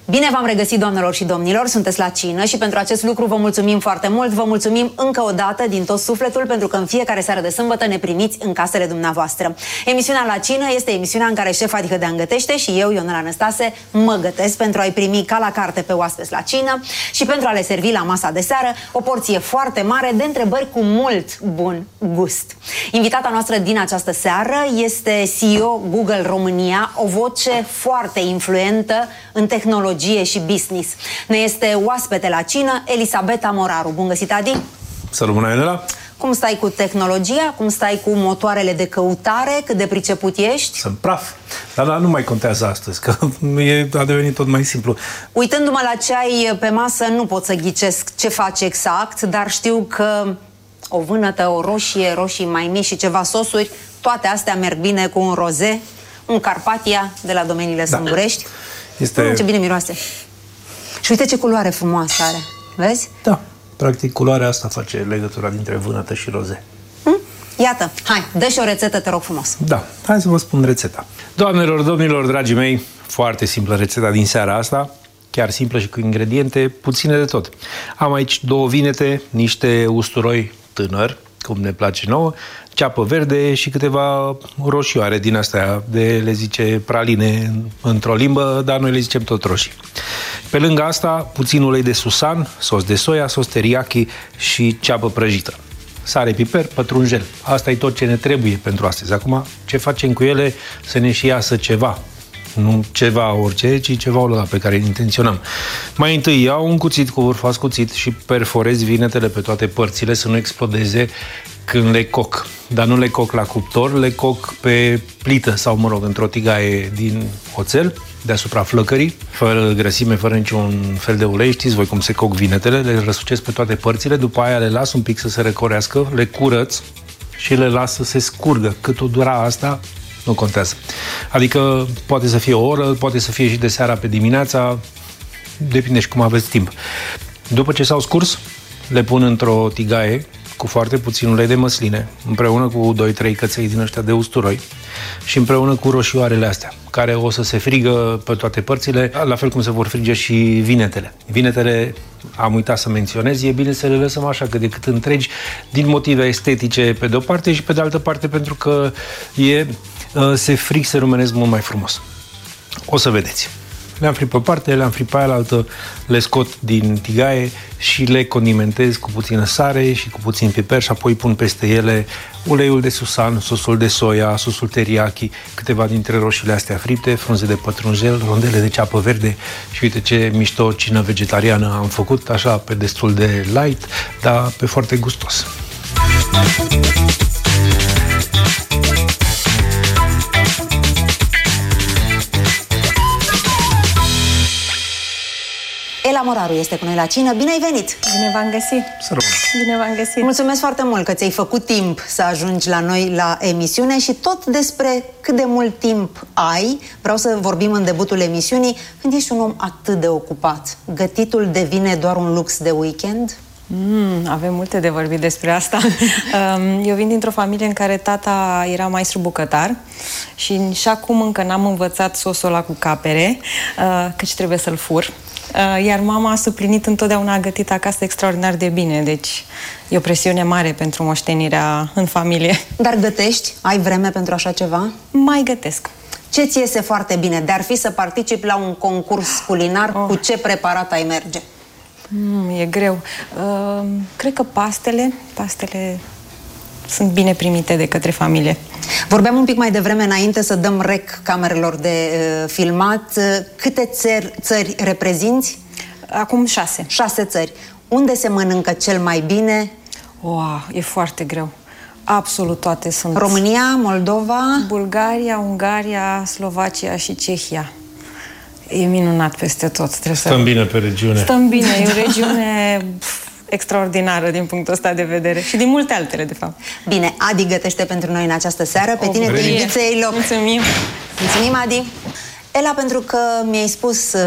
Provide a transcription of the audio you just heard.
Bine v-am regăsit, doamnelor și domnilor, sunteți la cină și pentru acest lucru vă mulțumim foarte mult. Vă mulțumim încă o dată din tot sufletul pentru că în fiecare seară de sâmbătă ne primiți în casele dumneavoastră. Emisiunea La Cină este emisiunea în care șef Adihădean gătește și eu, Ionela Năstase, mă gătesc pentru a-i primi ca la carte pe oaspeți la cină și pentru a le servi la masa de seară o porție foarte mare de întrebări cu mult bun gust. Invitata noastră din această seară este CEO Google România, o voce foarte influentă în tehnologie și business. Ne este oaspete la cină Elisabeta Moraru. Bun găsit, Adi! Să rămână, Ionela! Cum stai cu tehnologia? Cum stai cu motoarele de căutare? Cât de priceput ești? Sunt praf. Dar nu mai contează astăzi, că a devenit tot mai simplu. Uitându-mă la ce ai pe masă, nu pot să ghicesc ce faci exact, dar știu că o vânătă, o roșie, roșii mai mici și ceva sosuri, toate astea merg bine cu un roze, un Carpatia de la Domeniile Sângurești. Ce bine miroase. Și uite ce culoare frumoasă are. Vezi? Da. Practic, culoarea asta face legătura dintre vânătă și roze. Iată. Hai, dă și o rețetă, te rog frumos. Da. Hai să vă spun rețeta. Doamnelor, domnilor, dragii mei, foarte simplă rețeta din seara asta. Chiar simplă și cu ingrediente puține de tot. Am aici 2 vinete, niște usturoi tânăr, cum ne place nouă, ceapă verde și câteva roșioare din astea, le zice praline într-o limbă, dar noi le zicem tot roșii. Pe lângă asta, puțin ulei de susan, sos de soia, sos teriyaki și ceapă prăjită. Sare, piper, pătrunjel. Asta e tot ce ne trebuie pentru astăzi. Acum, ce facem cu ele să ne și iasă ceva? Nu ceva orice, ci ceva ăla pe care îl intenționăm. Mai întâi iau un cuțit cu vârf ascuțit și perforez vinetele pe toate părțile să nu explodeze când le coc. Dar nu le coc la cuptor, le coc pe plită sau, mă rog, într-o tigaie din oțel, deasupra flăcării, fără grăsime, fără niciun fel de ulei. Știți voi cum se coc vinetele, le răsucesc pe toate părțile, după aia le las un pic să se recorească, le curăț și le las să se scurgă. Cât o dura asta, nu contează. Adică poate să fie o oră, poate să fie și de seara pe dimineața, depinde și cum aveți timp. După ce s-au scurs, le pun într-o tigaie cu foarte puțin ulei de măsline, împreună cu 2-3 căței din ăștia de usturoi și împreună cu roșioarele astea, care o să se frigă pe toate părțile, la fel cum se vor frige și vinetele. Vinetele, am uitat să menționez, e bine să le lăsăm așa cât de cât întregi, din motive estetice pe de-o parte și pe de altă parte pentru că se frig, se rumenesc mult mai frumos. O să vedeți. Le-am frit pe parte, le-am frit pe aia, le scot din tigaie și le condimentez cu puțină sare și cu puțin piper și apoi pun peste ele uleiul de susan, sosul de soia, sosul teriyaki, câteva dintre roșiile astea fripte, frunze de pătrunjel, rondele de ceapă verde și uite ce mișto cină vegetariană am făcut, așa pe destul de light, dar pe foarte gustos. Ela Moraru este cu noi la cină. Bine ai venit! Bine v-am găsit! Să rămână! Bine v-am găsit! Mulțumesc foarte mult că ți-ai făcut timp să ajungi la noi la emisiune și tot despre cât de mult timp ai. Vreau să vorbim în debutul emisiunii când ești un om atât de ocupat. Gătitul devine doar un lux de weekend? Avem multe de vorbit despre asta. Eu vin dintr-o familie în care tata era maestru bucătar și acum încă n-am învățat sosul ăla cu capere, căci trebuie să-l fur. Iar mama a suplinit întotdeauna, a gătit acasă extraordinar de bine, deci e o presiune mare pentru moștenirea în familie. Dar gătești? Ai vreme pentru așa ceva? Mai gătesc. Ce ți iese foarte bine? De-ar fi să participi la un concurs culinar, cu ce preparat ai merge? E greu. Cred că pastele sunt bine primite de către familie. Vorbeam un pic mai devreme, înainte să dăm rec camerelor de filmat. Câte țări reprezinți? Acum 6. 6 țări. Unde se mănâncă cel mai bine? E foarte greu. Absolut toate sunt. România, Moldova? Bulgaria, Ungaria, Slovacia și Cehia. E minunat peste tot. Stăm bine pe regiune. Stăm bine. E o regiune extraordinară din punctul ăsta de vedere. Și din multe altele, de fapt. Bine, Adi gătește pentru noi în această seară. Pe tine te invit să iei loc. Mulțumim! Mulțumim, Adi! Ela, pentru că mi-ai spus